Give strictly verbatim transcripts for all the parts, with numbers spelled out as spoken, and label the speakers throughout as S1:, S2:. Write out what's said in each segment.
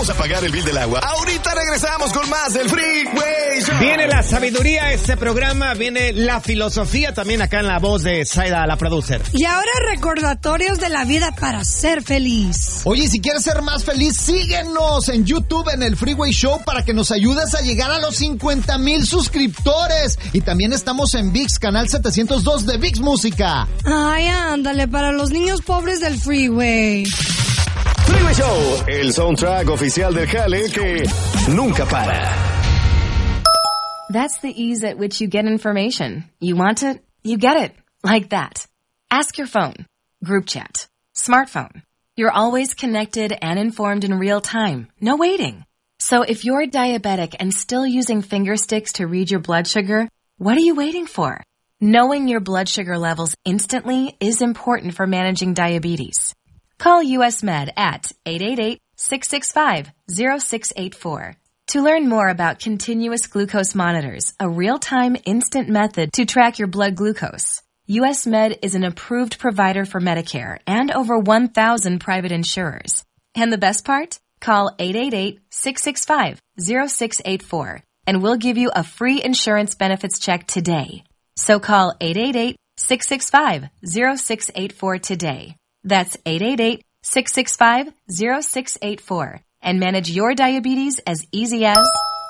S1: vamos a pagar el bill del agua. Ahorita regresamos con más del Freeway Show.
S2: Viene la sabiduría a este programa, viene la filosofía también acá en la voz de Zaida, la producer.
S3: Y ahora recordatorios de la vida para ser feliz.
S4: Oye, si quieres ser más feliz, síguenos en YouTube en el Freeway Show para que nos ayudes a llegar a los cincuenta mil suscriptores. Y también estamos en ViX, canal setecientos dos de ViX Música.
S3: Ay, ándale, para los niños pobres del Freeway.
S1: Freeway Show, el soundtrack oficial del jale que nunca para.
S5: That's the ease at which you get information. You want it, you get it. Like that. Ask your phone. Group chat. Smartphone. You're always connected and informed in real time. No waiting. So if you're diabetic and still using finger sticks to read your blood sugar, what are you waiting for? Knowing your blood sugar levels instantly is important for managing diabetes. Call U S Med at eight eight eight, six six five, zero six eight four. To learn more about continuous glucose monitors, a real-time instant method to track your blood glucose. U S Med is an approved provider for Medicare and over one thousand private insurers. And the best part? Call eight eight eight, six six five, zero six eight four and we'll give you a free insurance benefits check today. So call eight eight eight, six six five, zero six eight four today. That's eight eight eight, six six five, zero six eight four and manage your diabetes as easy as...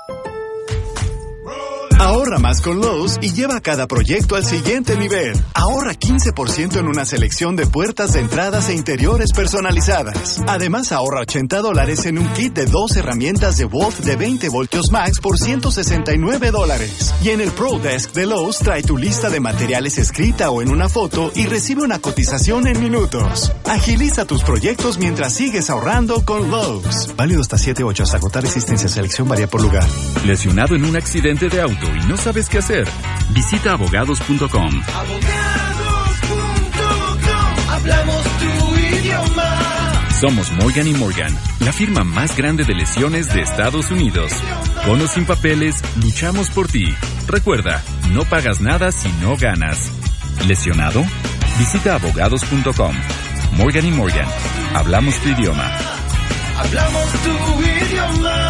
S1: Ahorra más con Lowe's y lleva cada proyecto al siguiente nivel. Ahorra quince por ciento en una selección de puertas de entradas e interiores personalizadas. Además, ahorra ochenta dólares en un kit de dos herramientas de Wolf de veinte voltios max por ciento sesenta y nueve dólares. Y en el Pro Desk de Lowe's trae tu lista de materiales escrita o en una foto y recibe una cotización en minutos. Agiliza tus proyectos mientras sigues ahorrando con Lowe's. Válido hasta siete ocho hasta agotar existencia. Selección varía por lugar.
S6: Lesionado en un accidente de auto y no sabes qué hacer, visita abogados punto com.
S7: Abogados punto com, hablamos tu idioma.
S6: Somos Morgan y Morgan, la firma más grande de lesiones de Estados Unidos. Con o sin papeles, luchamos por ti. Recuerda, no pagas nada si no ganas. ¿Lesionado? Visita abogados punto com. Morgan y Morgan, hablamos tu idioma.
S7: Hablamos tu idioma.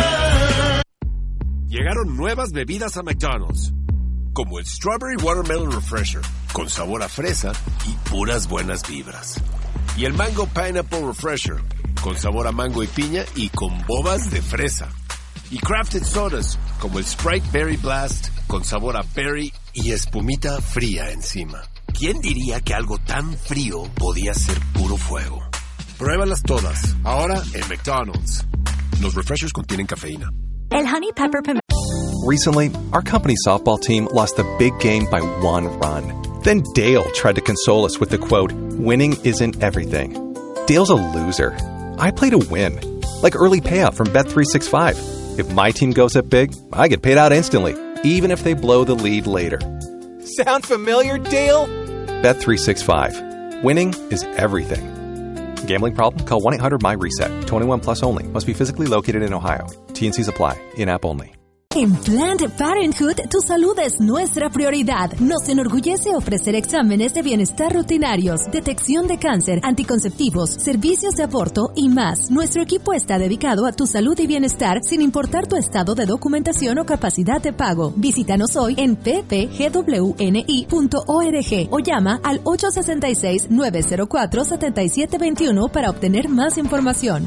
S8: Llegaron nuevas bebidas a McDonald's, como el Strawberry Watermelon Refresher, con sabor a fresa y puras buenas vibras. Y el Mango Pineapple Refresher, con sabor a mango y piña y con bobas de fresa. Y Crafted Sodas, como el Sprite Berry Blast, con sabor a berry y espumita fría encima. ¿Quién diría que algo tan frío podía ser puro fuego? Pruébalas todas, ahora en McDonald's. Los refreshers contienen cafeína.
S9: El Honey Pepper Pimento.
S10: Recently, our company softball team lost a big game by one run. Then Dale tried to console us with the quote, "Winning isn't everything." Dale's a loser. I play to win. Like early payout from Bet three sixty-five. If my team goes up big, I get paid out instantly, even if they blow the lead later. Sound familiar, Dale? Bet three sixty-five. Winning is everything. Gambling problem? Call one eight hundred M Y reset. twenty-one plus only. Must be physically located in Ohio. T and C's apply. In-app only.
S9: En Planned Parenthood, tu salud es nuestra prioridad. Nos enorgullece ofrecer exámenes de bienestar rutinarios, detección de cáncer, anticonceptivos, servicios de aborto y más. Nuestro equipo está dedicado a tu salud y bienestar sin importar tu estado de documentación o capacidad de pago. Visítanos hoy en p p g w n i punto org o llama al ocho seis seis, nueve cero cuatro, siete siete dos uno para obtener más información.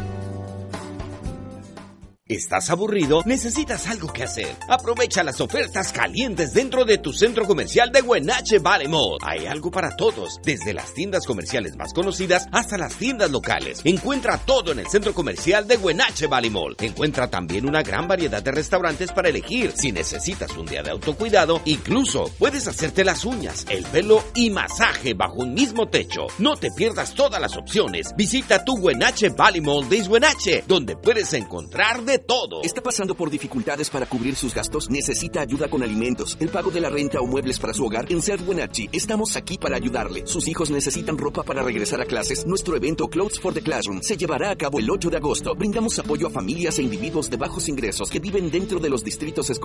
S11: ¿Estás aburrido? ¿Necesitas algo que hacer? Aprovecha las ofertas calientes dentro de tu centro comercial de Huenache Valley Mall. Hay algo para todos, desde las tiendas comerciales más conocidas hasta las tiendas locales. Encuentra todo en el centro comercial de Huenache Valley Mall. Encuentra también una gran variedad de restaurantes para elegir. Si necesitas un día de autocuidado, incluso puedes hacerte las uñas, el pelo y masaje bajo un mismo techo. No te pierdas todas las opciones. Visita tu Huenache Valley Mall de Huenache, donde puedes encontrar de todo.
S12: ¿Está pasando por dificultades para cubrir sus gastos? ¿Necesita ayuda con alimentos, el pago de la renta o muebles para su hogar? En Ser Wenatchee estamos aquí para ayudarle. ¿Sus hijos necesitan ropa para regresar a clases? Nuestro evento Clothes for the Classroom se llevará a cabo el ocho de agosto. Brindamos apoyo a familias e individuos de bajos ingresos que viven dentro de los distritos escolares